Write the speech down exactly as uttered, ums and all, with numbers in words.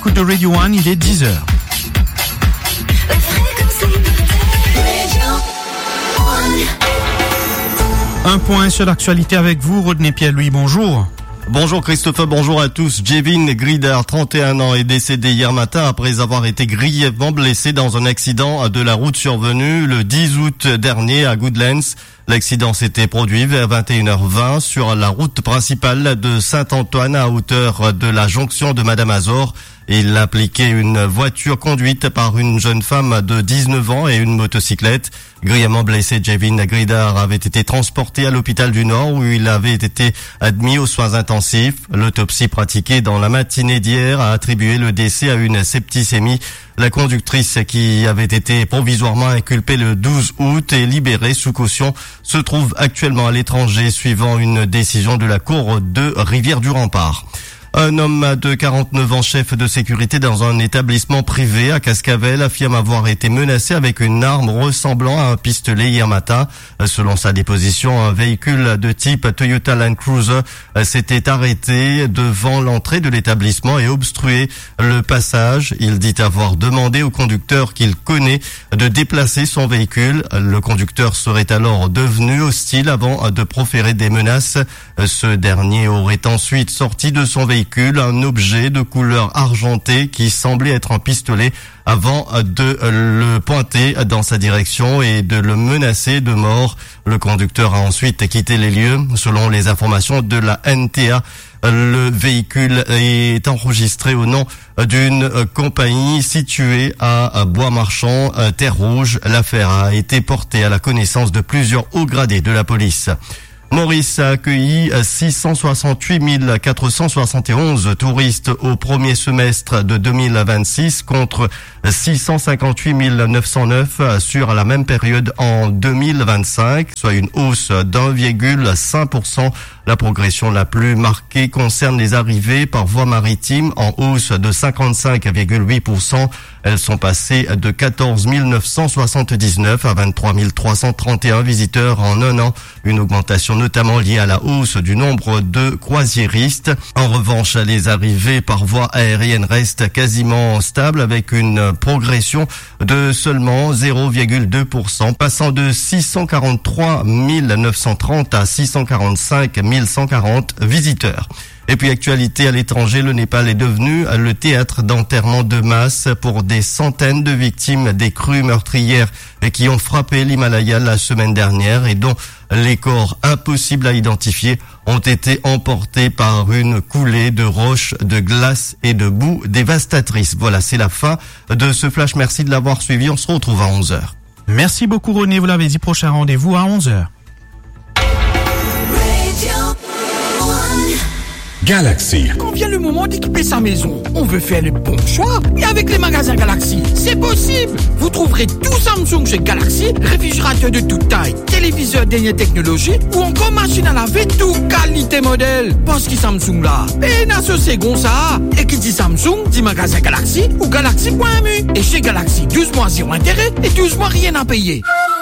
Coup de Radio un, il est dix heures. Un point sur l'actualité avec vous, Rodney Pierre-Louis, bonjour. Bonjour Christophe, bonjour à tous. Jevin Grider, trente et un ans, est décédé hier matin après avoir été grièvement blessé dans un accident de la route survenu le dix août dernier à Goodlands. L'accident s'était produit vers vingt et une heures vingt sur la route principale de Saint-Antoine à hauteur de la jonction de Madame Azor. Il impliquait une voiture conduite par une jeune femme de dix-neuf ans et une motocyclette. Grièvement blessé, Jevin Grider avait été transporté à l'hôpital du Nord où il avait été admis aux soins intensifs. L'autopsie pratiquée dans la matinée d'hier a attribué le décès à une septicémie. La conductrice, qui avait été provisoirement inculpée le douze août et libérée sous caution, se trouve actuellement à l'étranger suivant une décision de la Cour de Rivière-du-Rempart. Un homme de quarante-neuf ans, chef de sécurité dans un établissement privé à Cascavel, affirme avoir été menacé avec une arme ressemblant à un pistolet hier matin. Selon sa déposition, un véhicule de type Toyota Land Cruiser s'était arrêté devant l'entrée de l'établissement et obstrué le passage. Il dit avoir demandé au conducteur qu'il connaît de déplacer son véhicule. Le conducteur serait alors devenu hostile avant de proférer des menaces. Ce dernier aurait ensuite sorti de son véhicule un objet de couleur argentée qui semblait être un pistolet avant de le pointer dans sa direction et de le menacer de mort. Le conducteur a ensuite quitté les lieux. Selon les informations de la N T A, le véhicule est enregistré au nom d'une compagnie située à Bois-Marchand, Terre Rouge. L'affaire a été portée à la connaissance de plusieurs hauts gradés de la police. Maurice a accueilli six cent soixante-huit mille quatre cent soixante et onze touristes au premier semestre de deux mille vingt-six contre six cent cinquante-huit mille neuf cent neuf sur la même période en deux mille vingt-cinq, soit une hausse d'un virgule cinq pour cent. La progression la plus marquée concerne les arrivées par voie maritime en hausse de cinquante-cinq virgule huit pour cent. Elles sont passées de quatorze mille neuf cent soixante-dix-neuf à vingt-trois mille trois cent trente et un visiteurs en un an. Une augmentation notamment liée à la hausse du nombre de croisiéristes. En revanche, les arrivées par voie aérienne restent quasiment stables avec une progression de seulement zéro virgule deux pour cent, passant de six cent quarante-trois mille neuf cent trente à six cent quarante-cinq mille cent quarante visiteurs. Et puis actualité à l'étranger, le Népal est devenu le théâtre d'enterrements de masse pour des centaines de victimes des crues meurtrières qui ont frappé l'Himalaya la semaine dernière et dont les corps impossibles à identifier ont été emportés par une coulée de roches, de glace et de boue dévastatrice. Voilà, c'est la fin de ce flash. Merci de l'avoir suivi. On se retrouve à onze heures. Merci beaucoup René, vous l'avez dit, prochain rendez-vous à onze heures. Galaxy. Quand vient le moment d'équiper sa maison, on veut faire le bon choix. Et avec les magasins Galaxy, c'est possible. Vous trouverez tout Samsung chez Galaxy, réfrigérateur de toute taille, téléviseur dernière technologie ou encore machine à laver toute qualité modèle. Parce que Samsung là, ben associé comme ça. Et qui dit Samsung, dit magasin Galaxy ou Galaxy point M U. Et chez Galaxy, douze mois zéro intérêt et douze mois rien à payer.